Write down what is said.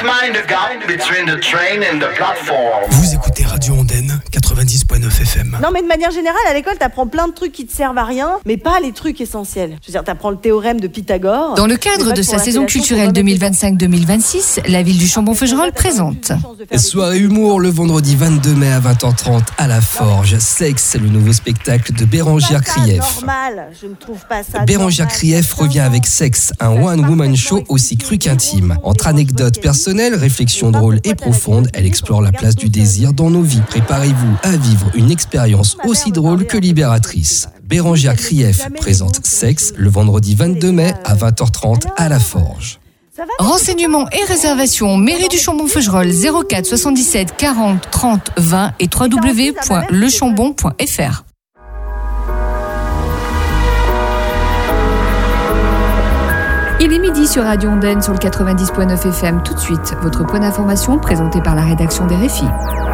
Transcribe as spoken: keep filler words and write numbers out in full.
mind the gap between the train and the platform. Vous écoutez Radio Ondaine, quatre-vingt-dix virgule neuf F M. Non mais de manière générale, à l'école, t'apprends plein de trucs qui te servent à rien, mais pas les trucs essentiels. Je veux dire, t'apprends le théorème de Pythagore. Dans le cadre de sa saison culturelle deux mille vingt-cinq deux mille vingt-six, la ville du Chambon-Feugerolles présente Soirée humour le vendredi vingt-deux mai à vingt heures trente à la Forge. Sexe, le nouveau spectacle de Bérangère Krief. Normal, je ne trouve pas ça. Bérangère Krief revient avec Sexe, un one-woman show aussi cru qu'intime. Entre anecdotes personnelles, réflexions drôles et profondes, elle explore la place du désir dans nos vies. Préparez-vous à vivre une expérience aussi drôle que libératrice. Bérangère Krief présente Sexe le vendredi vingt-deux mai à vingt heures trente à la Forge. Renseignements et réservations mairie du Chambon-Feugerolles zéro quatre soixante-dix-sept quarante trente vingt et w w w point le chambon point f r. Il est midi sur Radio Ondaine sur le quatre-vingt-dix virgule neuf F M. Tout de suite, votre point d'information présenté par la rédaction des R F I.